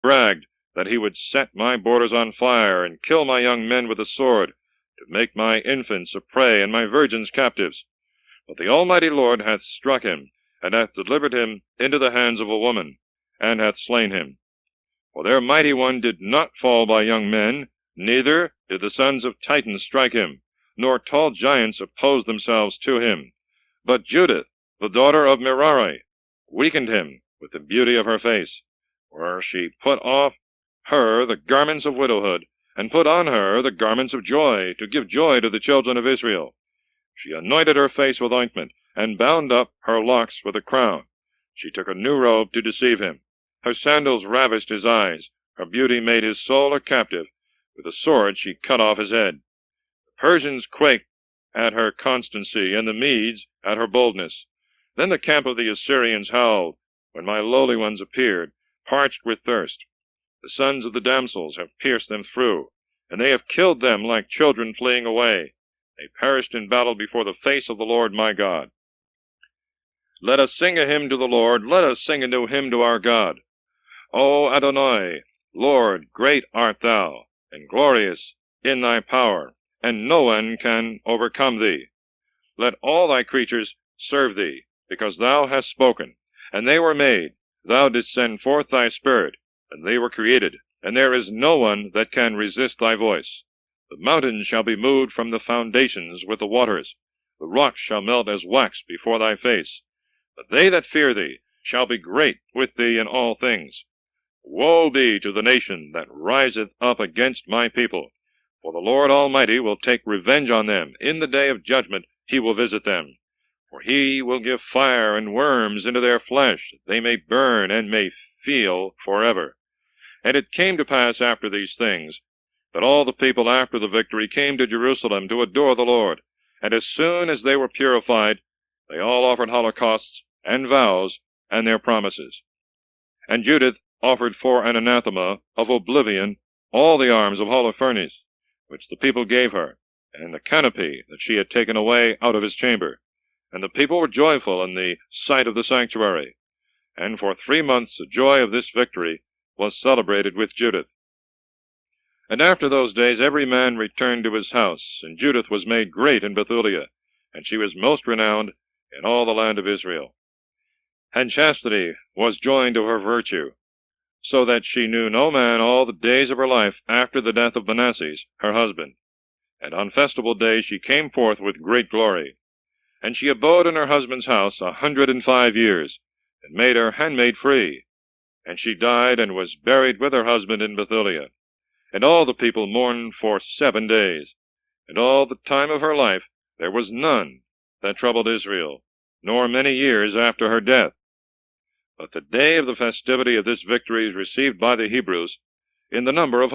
bragged that he would set my borders on fire, and kill my young men with the sword, to make my infants a prey, and my virgins captives. But the Almighty Lord hath struck him, and hath delivered him into the hands of a woman, and hath slain him. For their mighty one did not fall by young men, neither did the sons of Titan strike him, nor tall giants oppose themselves to him. But Judith, the daughter of Merari, weakened him with the beauty of her face, where she put off her the garments of widowhood, and put on her the garments of joy, to give joy to the children of Israel. She anointed her face with ointment, and bound up her locks with a crown. She took a new robe to deceive him. Her sandals ravished his eyes. Her beauty made his soul a captive. With a sword she cut off his head. The Persians quaked at her constancy, and the Medes at her boldness. Then the camp of the Assyrians howled, when my lowly ones appeared, parched with thirst. The sons of the damsels have pierced them through, and they have killed them like children fleeing away. They perished in battle before the face of the Lord my God. Let us sing a hymn to the Lord. Let us sing a new hymn to our God. O Adonai, Lord, great art thou, and glorious in thy power, and no one can overcome thee. Let all thy creatures serve thee, because thou hast spoken, and they were made. Thou didst send forth thy Spirit, and they were created, and there is no one that can resist thy voice. The mountains shall be moved from the foundations with the waters. The rocks shall melt as wax before thy face. But they that fear thee shall be great with thee in all things. Woe be to the nation that riseth up against my people, for the Lord Almighty will take revenge on them. In the day of judgment he will visit them. For he will give fire and worms into their flesh, that they may burn and may feel forever. And it came to pass after these things, that all the people after the victory came to Jerusalem to adore the Lord. And as soon as they were purified, they all offered holocausts and vows and their promises. And Judith offered for an anathema of oblivion all the arms of Holofernes, which the people gave her, and the canopy that she had taken away out of his chamber. And the people were joyful in the sight of the sanctuary. And for 3 months the joy of this victory was celebrated with Judith. And after those days every man returned to his house, and Judith was made great in Bethulia, and she was most renowned in all the land of Israel. And chastity was joined to her virtue, so that she knew no man all the days of her life after the death of Manasses, her husband. And on festival days she came forth with great glory. And she abode in her husband's house 105 years, and made her handmaid free. And she died, and was buried with her husband in Bethulia. And all the people mourned for 7 days. And all the time of her life there was none that troubled Israel, nor many years after her death. But the day of the festivity of this victory is received by the Hebrews in the number of